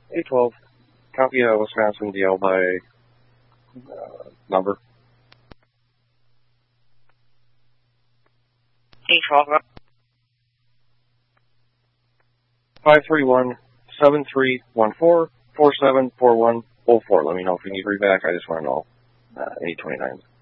812. Copy Wisconsin DL by number. 812. 531-7314-474104. Let me know if you need read back. I just want to know. 829.